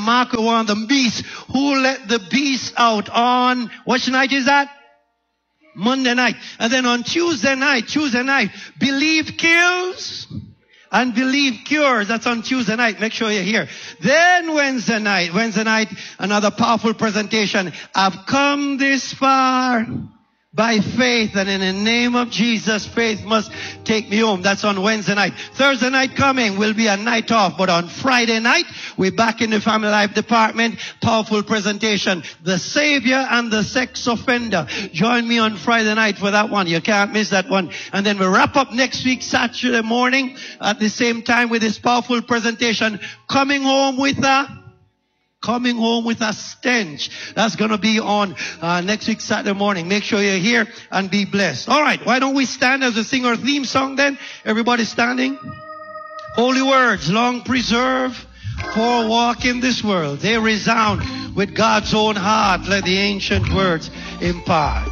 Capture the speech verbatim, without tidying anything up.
mark of one of the beasts. Who let the beast out on, which night is that? Monday night. And then on Tuesday night, Tuesday night, belief kills and believe cures. That's on Tuesday night. Make sure you're here. Then Wednesday night, Wednesday night, another powerful presentation. I've come this far by faith, and in the name of Jesus, faith must take me home. That's on Wednesday night. Thursday night coming will be a night off, but on Friday night, we're back in the family life department. Powerful presentation. The Savior and the Sex Offender. Join me on Friday night for that one. You can't miss that one. And then we wrap up next week, Saturday morning, at the same time with this powerful presentation. Coming home with a Coming home with a stench. That's going to be on uh, next week, Saturday morning. Make sure you're here and be blessed. All right. Why don't we stand as we sing our theme song then? Everybody standing. Holy words, long preserved for walk in this world. They resound with God's own heart. Let the ancient words impart.